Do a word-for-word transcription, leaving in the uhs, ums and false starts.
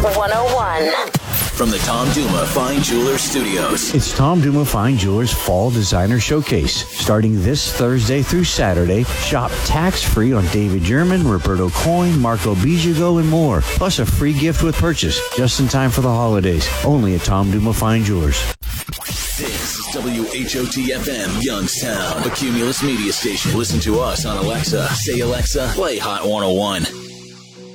one oh one. From the Tom Duma Fine Jewelers Studios. It's Tom Duma Fine Jewelers Fall Designer Showcase. Starting this Thursday through Saturday, shop tax-free on David German, Roberto Coin, Marco Bijago, and more. Plus a free gift with purchase, just in time for the holidays. Only at Tom Duma Fine Jewelers. This is W H O T F M, Youngstown, a Cumulus media station. Listen to us on Alexa. Say, Alexa, play Hot one oh one.